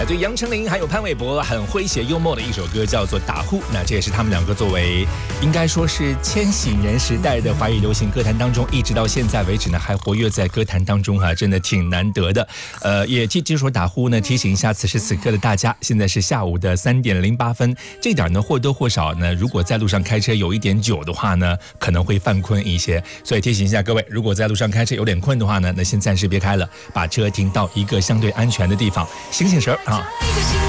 来自杨丞琳还有潘玮柏很诙谐幽默的一首歌，叫做《打呼》。那这也是他们两个作为应该说是千禧年时代的华语流行歌坛当中，一直到现在为止呢，还活跃在歌坛当中真的挺难得的。也借这首打呼呢，提醒一下此时此刻的大家，现在是下午的3点08分，这点呢或多或少呢，如果在路上开车有一点久的话呢，可能会犯困一些，所以提醒一下各位，如果在路上开车有点困的话呢，那先暂时别开了，把车停到一个相对安全的地方，醒醒神啊。